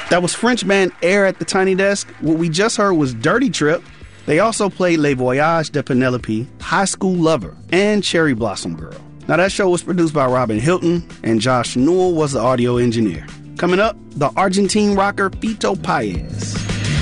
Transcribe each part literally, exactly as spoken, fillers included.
That was French band Air at the Tiny Desk. What we just heard was Dirty Trip. They also played Les Voyages de Penelope, High School Lover, and Cherry Blossom Girl. Now that show was produced by Robin Hilton, and Josh Newell was the audio engineer. Coming up, the Argentine rocker Fito Paez.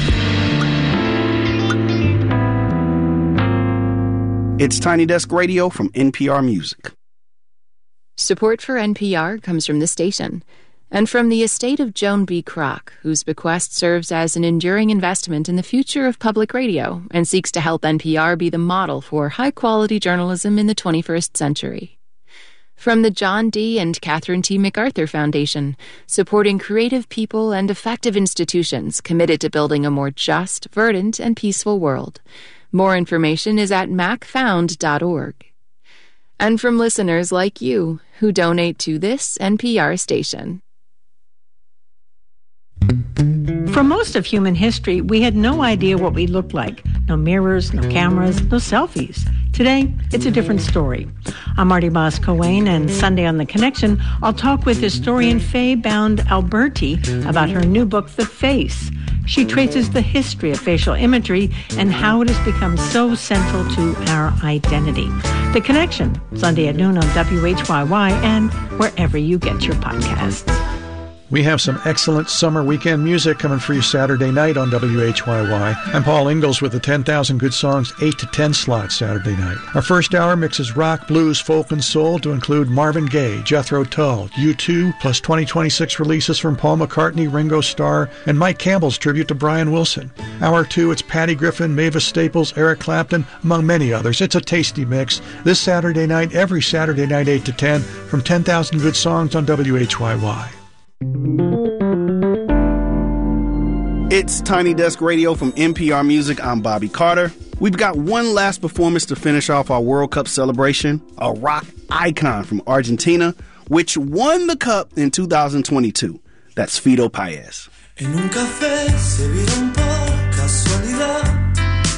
It's Tiny Desk Radio from N P R Music. Support for N P R comes from the station and from the estate of Joan B. Kroc, whose bequest serves as an enduring investment in the future of public radio and seeks to help N P R be the model for high-quality journalism in the twenty-first century. From the John D. and Catherine T. MacArthur Foundation, supporting creative people and effective institutions committed to building a more just, verdant, and peaceful world. More information is at mac found dot org. And from listeners like you, who donate to this N P R station. For most of human history, we had no idea what we looked like. No mirrors, no cameras, no selfies. Today, it's a different story. I'm Marty Moss-Coane, and Sunday on The Connection, I'll talk with historian Faye Bound-Alberti about her new book, The Face. She traces the history of facial imagery and how it has become so central to our identity. The Connection, Sunday at noon on W H Y Y and wherever you get your podcasts. We have some excellent summer weekend music coming for you Saturday night on W H Y Y. I'm Paul Ingalls with the ten thousand Good Songs eight to ten slot Saturday night. Our first hour mixes rock, blues, folk, and soul to include Marvin Gaye, Jethro Tull, U two, plus twenty twenty-six releases from Paul McCartney, Ringo Starr, and Mike Campbell's tribute to Brian Wilson. Hour two, it's Patty Griffin, Mavis Staples, Eric Clapton, among many others. It's a tasty mix. This Saturday night, every Saturday night eight to ten, from ten thousand Good Songs on W H Y Y. It's Tiny Desk Radio from N P R Music. I'm Bobby Carter. We've got one last performance to finish off our World Cup celebration, a rock icon from Argentina, which won the cup in two thousand twenty-two. That's Fito Paez. En un café se vieron por casualidad,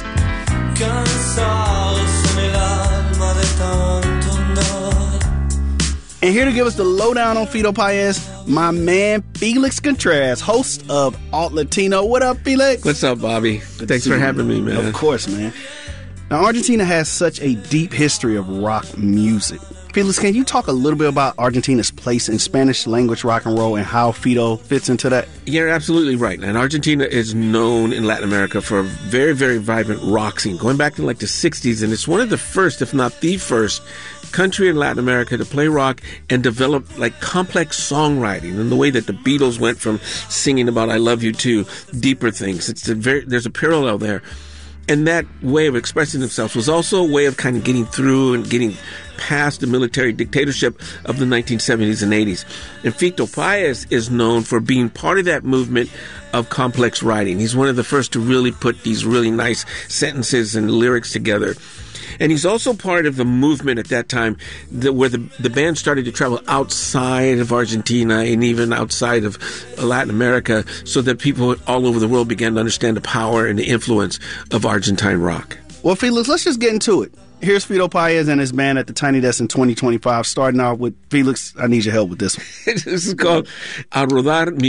cansados en el alma de tanto andar. And here to give us the lowdown on Fito Paez, my man Felix Contreras, host of Alt Latino. What up, Felix? What's up, Bobby? Good Thanks for having me, man. Of course, man. Now, Argentina has such a deep history of rock music. Felix, can you talk a little bit about Argentina's place in Spanish-language rock and roll and how Fito fits into that? You're absolutely right. And Argentina is known in Latin America for a very, very vibrant rock scene, going back to like the sixties. And it's one of the first, if not the first, country in Latin America to play rock and develop like complex songwriting in the way that the Beatles went from singing about I Love You to deeper things. It's a very, there's a parallel there. And that way of expressing themselves was also a way of kind of getting through and getting past the military dictatorship of the nineteen seventies and eighties. And Fito Paez is known for being part of that movement of complex writing. He's one of the first to really put these really nice sentences and lyrics together. And he's also part of the movement at that time that where the, the band started to travel outside of Argentina and even outside of Latin America so that people all over the world began to understand the power and the influence of Argentine rock. Well, Felix, let's just get into it. Here's Fito Paez and his band at the Tiny Desk in twenty twenty-five, starting off with Felix. I need your help with this one. This is called A Rodar Mi